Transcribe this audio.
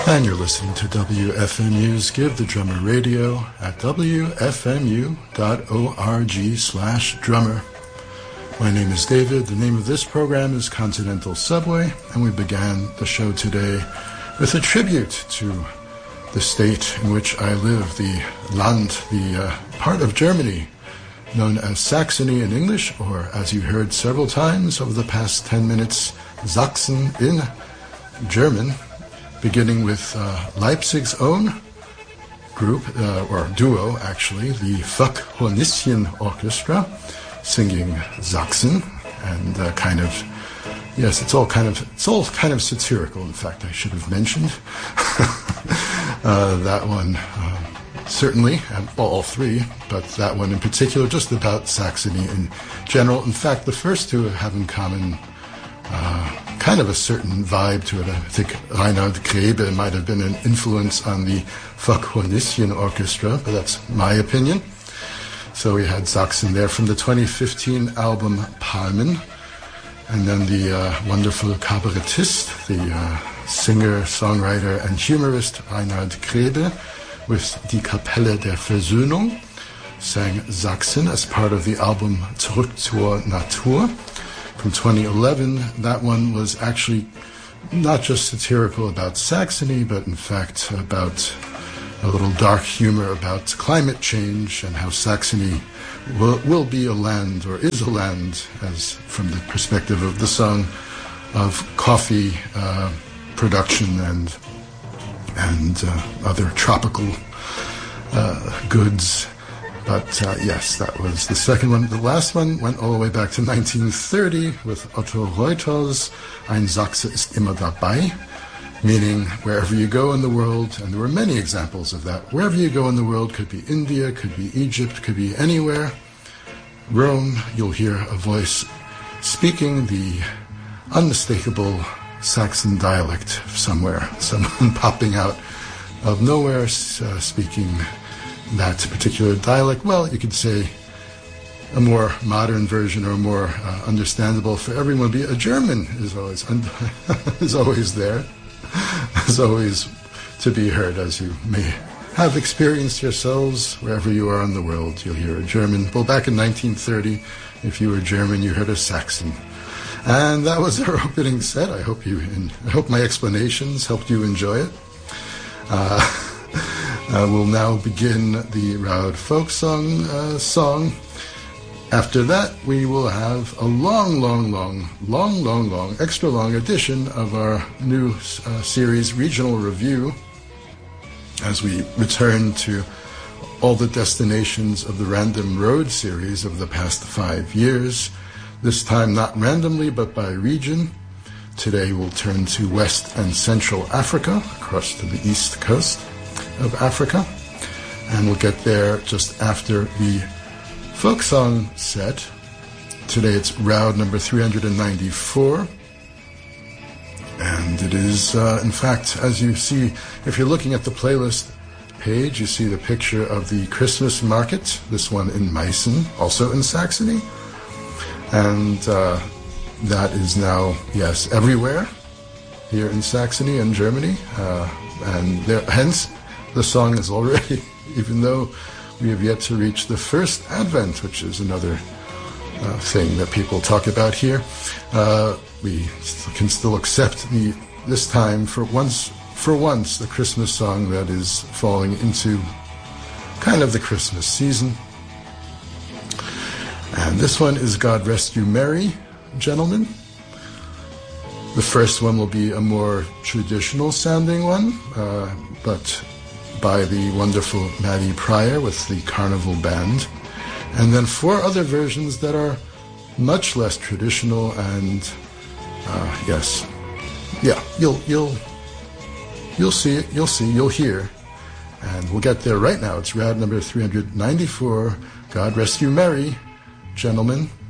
And you're listening to WFMU's Give the Drummer Radio at wfmu.org/drummer. My name is David. The name of this program is Continental Subway, and we began the show today with a tribute to the state in which I live, the Land, the part of Germany known as Saxony in English, or as you heard several times over the past 10 minutes, Sachsen in German, beginning with Leipzig's own group, or duo actually, the Phockhornisschen Orchestra, singing Sachsen, and it's all kind of satirical. In fact, I should have mentioned that one certainly, all three, but that one in particular, just about Saxony in general. In fact, the first two have in common kind of a certain vibe to it. I think Reinhard Grebe might have been an influence on the Phockhornisschen Orchestra, but that's my opinion. So we had Sachsen there from the 2015 album Palmen, and then the wonderful cabarettist, the singer, songwriter, and humorist Reinhard Grebe with Die Kapelle der Versöhnung, sang Sachsen as part of the album Zurück zur Natur from 2011. That one was actually not just satirical about Saxony, but in fact about a little dark humor about climate change and how Saxony will be a land, or is a land, as from the perspective of the song, of coffee production and other tropical goods. But yes, that was the second one. The last one went all the way back to 1930 with Otto Reuters, Ein Sachse ist immer dabei, meaning wherever you go in the world, and there were many examples of that, wherever you go in the world, could be India, could be Egypt, could be anywhere, Rome, you'll hear a voice speaking the unmistakable Saxon dialect somewhere, someone popping out of nowhere speaking that particular dialect. Well, you could say a more modern version, or more understandable for everyone would be a German is always is always there, is always to be heard, as you may have experienced yourselves. Wherever you are in the world, you'll hear a German. Well, back in 1930, if you were German, you heard a Saxon. And that was our opening set. I hope my explanations helped you enjoy it. We'll now begin the Raud folk song. After that, we will have a long, extra long edition of our new series, Regional Review, as we return to all the destinations of the Random Road series of the past 5 years. This time not randomly, but by region. Today we'll turn to West and Central Africa, across to the east coast of Africa. And we'll get there just after the folk song set. Today it's Raud number 394. And it is, in fact, as you see, if you're looking at the playlist page, you see the picture of the Christmas market, this one in Meissen, also in Saxony. And that is now, yes, everywhere here in Saxony and Germany. And hence, the song is already, even though we have yet to reach the first Advent, which is another thing that people talk about here, we can still accept this time, for once, the Christmas song that is falling into kind of the Christmas season. And this one is God Rest You Merry, Gentlemen. The first one will be a more traditional sounding one, but by the wonderful Maddie Pryor with the Carnival Band. And then 4 other versions that are much less traditional, and yes, yeah, you'll see it, you'll hear. And we'll get there right now. It's Raud number 394, God Rest You Merry, Gentlemen.